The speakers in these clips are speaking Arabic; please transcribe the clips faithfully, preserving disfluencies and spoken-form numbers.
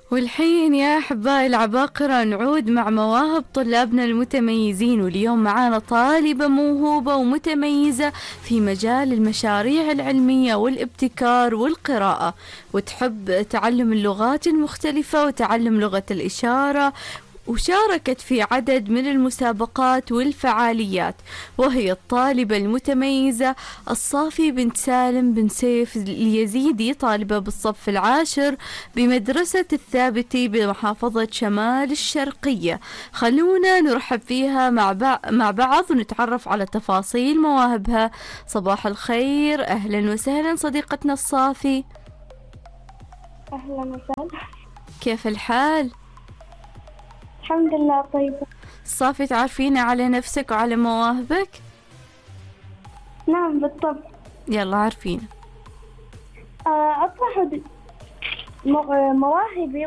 والحين يا أحبائي العباقرة نعود مع مواهب طلابنا المتميزين، واليوم معانا طالبة موهوبة ومتميزة في مجال المشاريع العلمية والابتكار والقراءة، وتحب تعلم اللغات المختلفة وتعلم لغة الإشارة، وشاركت في عدد من المسابقات والفعاليات. وهي الطالبة المتميزة الصافي بنت سالم بن سيف اليزيدي، طالبة بالصف العاشر بمدرسة الثابتي بمحافظة شمال الشرقية. خلونا نرحب فيها مع, بع- مع بعض ونتعرف على تفاصيل مواهبها. صباح الخير، أهلا وسهلا صديقتنا الصافي. أهلا وسهلا. كيف الحال؟ الحمد لله طيبة. صافي، تعرفين على نفسك وعلى مواهبك؟ نعم بالطبع. يلا عارفين. آه، أطرح د- مو- مواهبي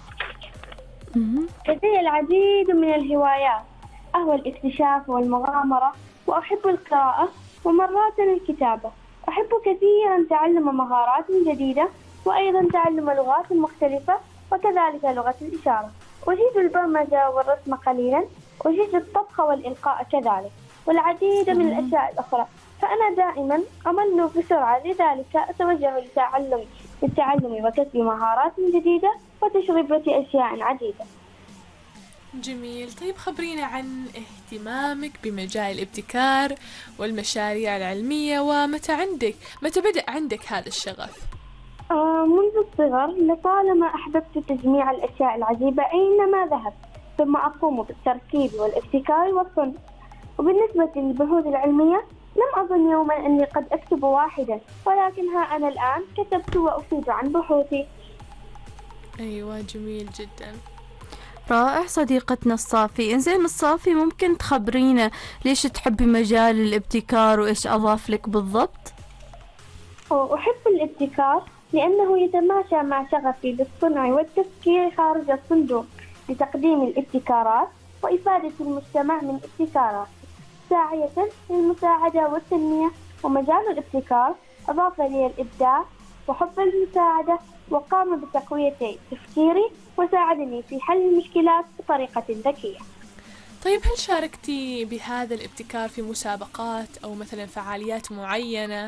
ولدي العديد من الهوايات، أهوى الاكتشاف والمغامرة، وأحب القراءة ومرات الكتابة. أحب كثيرا تعلم مهارات جديدة، وأيضا تعلم لغات مختلفة، وكذلك لغة الإشارة. أجيد البرمجة والرسم قليلا، أجيد الطبخ والإلقاء كذلك، والعديد من الأشياء الأخرى. فأنا دائما أمل بسرعة، لذلك أتوجه لتعلم للتعلم وكسب مهارات جديدة وتجربة أشياء عديدة. جميل. طيب خبرينا عن اهتمامك بمجال الابتكار والمشاريع العلمية، ومتى عندك متى بدأ عندك هذا الشغف؟ آه، منذ الصغر لطالما أحببت تجميع الأشياء العجيبة أينما ذهبت، ثم أقوم بالتركيب والابتكار والصنع. وبالنسبة للبحوث العلمية، لم أظن يوما أني قد أكتب واحدا، ولكن ها أنا الآن كتبت وأفيد عن بحوثي. أيوة، جميل جدا. رائع صديقتنا الصافي. إنزين الصافي، ممكن تخبرينا ليش تحبي مجال الابتكار وإيش أضاف لك بالضبط؟ أحب الابتكار لأنه يتماشى مع شغفي بالصنع والتفكير خارج الصندوق لتقديم الابتكارات وإفادة المجتمع من ابتكارات، ساعية للمساعدة والتنمية. ومجال الابتكار أضاف لي الإبداع وحب المساعدة، وقام بتقوية تفكيري وساعدني في حل المشكلات بطريقة ذكية. طيب هل شاركتي بهذا الابتكار في مسابقات أو مثلا فعاليات معينة؟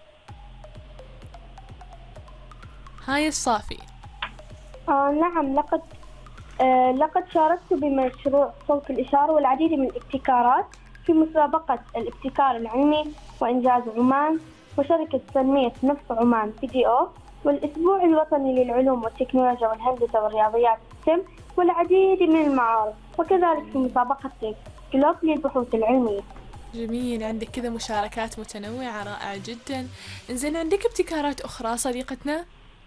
هاي الصافي. آه نعم، لقد آه لقد شاركت بمشروع صوت الإشارة والعديد من الابتكارات في مسابقة الابتكار العلمي وإنجاز عمان، وشركة تنمية نفط عمان بي دي أو، والأسبوع الوطني للعلوم والتكنولوجيا والهندسة والرياضيات ستيم، والعديد من المعارض، وكذلك في مسابقة جلوب للبحوث العلمية. جميل، عندك كذا مشاركات متنوعة، رائع جدا. إنزين عندك ابتكارات أخرى صديقتنا؟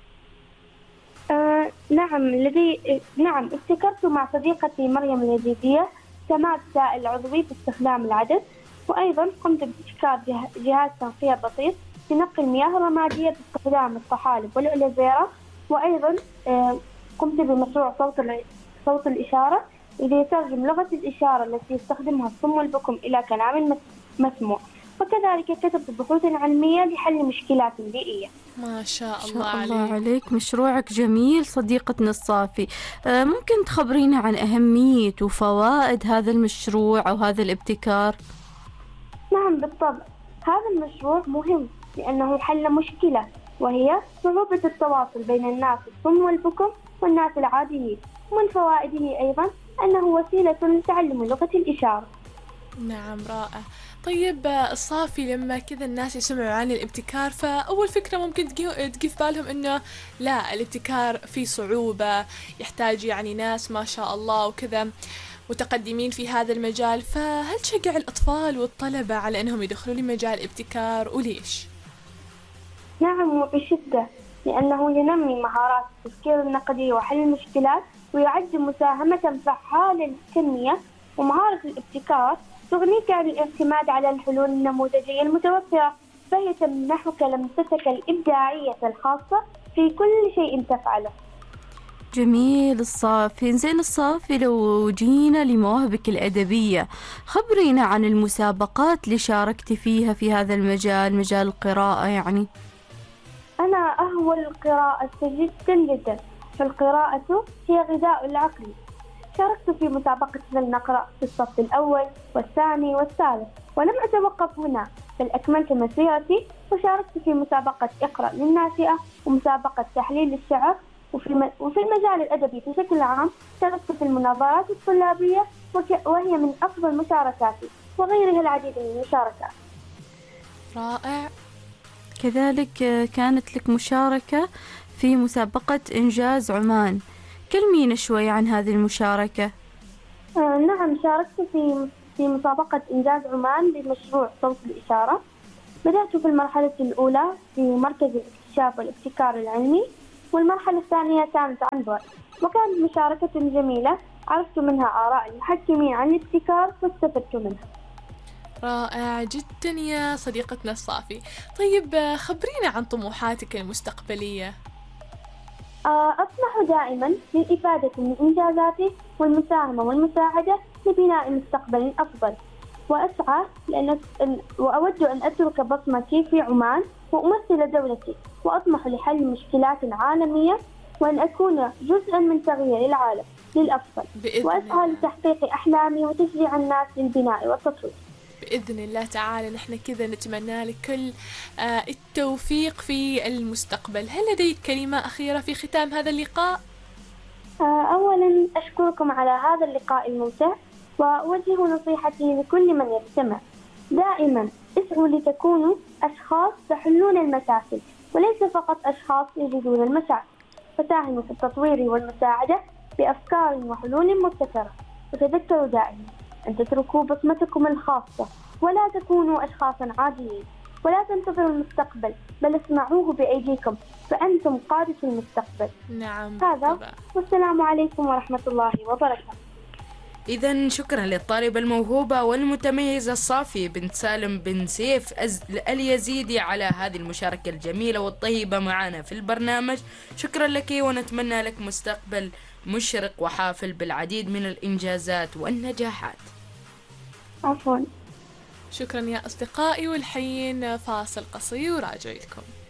آه نعم لدي نعم ابتكرت مع صديقتي مريم اليزيدية سماد سائل عضوي باستخدام العدد، وأيضا قمت بابتكار جه- جهاز تنقية بسيط لنقي المياه الرمادية باستخدام الطحالب والألوفيرا. وأيضا آه قمت بمشروع صوت ال- صوت الإشارة الذي يترجم لغة الإشارة التي يستخدمها الصم والبكم إلى كلام مس- مسموع. وكذلك كتبت بحوث علمية لحل مشكلات بيئية. ما شاء شاء الله الله عليك. عليك، مشروعك جميل صديقتنا الصافي. آه ممكن تخبرينا عن أهمية وفوائد هذا المشروع أو هذا الابتكار؟ نعم بالطبع، هذا المشروع مهم لأنه حل مشكلة، وهي صعوبة التواصل بين الناس الصم والبكم والناس العاديين. ومن فوائده أيضا أنه وسيلة لتعلم لغة الإشارة. نعم، رائع. طيب الصافي، لما كذا الناس يسمعوا عن الابتكار، فأول فكرة ممكن تجي تجي في بالهم إنه لا، الابتكار فيه صعوبة، يحتاج يعني ناس ما شاء الله وكذا متقدمين في هذا المجال. فهل تشجع الأطفال والطلبة على أنهم يدخلوا لمجال الابتكار، وليش؟ نعم وبشدة، لأنه ينمي مهارات التفكير النقدي وحل المشكلات، ويعد مساهمة فعالة للتنمية. ومهارة الابتكار تغنيك عن الاعتماد على الحلول النموذجية المتوفرة، فهي تمنحك لمستك الإبداعية الخاصة في كل شيء تفعله. جميل الصافي. زين الصافي، لو جينا لمواهبك الأدبية، خبرينا عن المسابقات اللي شاركتي فيها في هذا المجال، مجال القراءة يعني. أنا أهوى القراءة جدا جدا، فالقراءة هي غذاء العقل. شاركت في مسابقة فلنقرأ في الصف الأول والثاني والثالث، ولم أتوقف هنا بل أكملت مسيرتي وشاركت في مسابقة اقرأ للناشئة ومسابقة تحليل الشعر. وفي وفي المجال الأدبي بشكل عام شاركت في المناظرات الطلابية وهي من أفضل مشاركاتي، وغيرها العديد من المشاركات. رائع. كذلك كانت لك مشاركة في مسابقة إنجاز عمان، كلمينا شوي عن هذه المشاركة. آه نعم، شاركت في في مسابقة إنجاز عمان بمشروع صوت الإشارة. بدأت في المرحلة الأولى في مركز الاكتشاف والابتكار العلمي، والمرحلة الثانية كانت عن بعد، وكانت مشاركة جميلة عرفت منها آراء المحكمين عن الابتكار واستفدت منها. رائع جدا يا صديقتنا الصافي. طيب خبرينا عن طموحاتك المستقبلية. أطمح دائما للإفادة من إنجازاتي والمساهمة والمساعدة لبناء مستقبل أفضل، وأسعى لأن وأود أن أترك بصمتي في عمان وأمثل دولتي، وأطمح لحل مشكلات عالمية وأن أكون جزءا من تغيير العالم للأفضل، وأسعى لتحقيق أحلامي وتشجيع الناس للبناء والتطوير بإذن الله تعالى. نحن كذا نتمنى لك كل آه التوفيق في المستقبل. هل لديك كلمة أخيرة في ختام هذا اللقاء؟ آه أولا أشكركم على هذا اللقاء الممتع، وأوجه نصيحتي لكل من يستمع: دائما اسعوا لتكونوا أشخاص تحلون المشاكل وليس فقط أشخاص يجدون المشاكل، فساهموا في التطوير والمساعدة بأفكار وحلول مبتكرة. وتذكروا دائما أن تتركوا بصمتكم الخاصة ولا تكونوا أشخاصا عاديين، ولا تنتظروا المستقبل بل اسمعوه بأيديكم، فأنتم قادة المستقبل. نعم هذا طبعا. والسلام عليكم ورحمة الله وبركاته. إذن شكرا للطالبة الموهوبة والمتميزة الصافي بنت سالم بن سيف اليزيدي على هذه المشاركة الجميلة والطيبة معنا في البرنامج. شكرا لك، ونتمنى لك مستقبل مشرق وحافل بالعديد من الإنجازات والنجاحات. عفوا. شكرا يا أصدقائي، والحين فاصل قصير وراجع لكم.